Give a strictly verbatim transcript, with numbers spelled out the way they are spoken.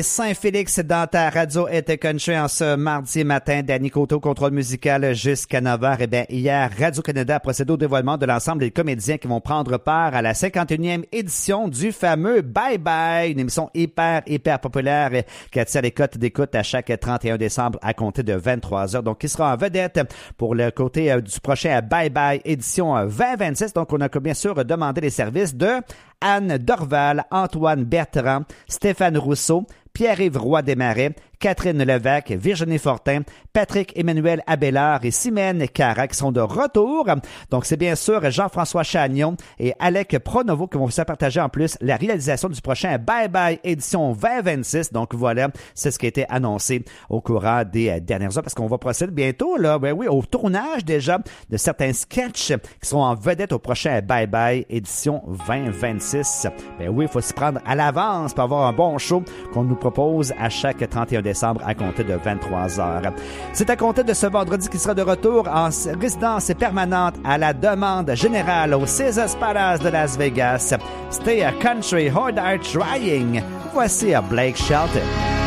Saint-Félix dans ta radio était country en ce mardi matin. Danny Coteau, contrôle musical jusqu'à neuf heures. Eh bien, hier, Radio-Canada a procédé au dévoilement de l'ensemble des comédiens qui vont prendre part à la cinquante et unième édition du fameux Bye Bye, une émission hyper, hyper populaire qui attire les cotes d'écoute à chaque trente et un décembre à compter de vingt-trois heures. Donc, qui sera en vedette pour le côté du prochain Bye Bye édition vingt vingt-six. Donc, on a bien sûr demandé les services de Anne Dorval, Antoine Bertrand, Stéphane Rousseau, Pierre-Yves Roy Desmarais, Catherine Levac, Virginie Fortin, Patrick Emmanuel Abélard et Simène Cara qui sont de retour. Donc, c'est bien sûr Jean-François Chagnon et Alec Pronovo qui vont se partager en plus la réalisation du prochain Bye Bye édition vingt vingt-six. Donc, voilà, c'est ce qui a été annoncé au courant des dernières heures parce qu'on va procéder bientôt, là, ben oui, au tournage déjà de certains sketchs qui seront en vedette au prochain Bye Bye édition vingt vingt-six. Ben oui, il faut s'y prendre à l'avance pour avoir un bon show qu'on nous propose à chaque trente et un décembre à compter de vingt-trois heures. C'est à compter de ce vendredi qui sera de retour en résidence permanente à la demande générale au Caesars Palace de Las Vegas. Stay a country, hard art trying. Voici à Blake Shelton.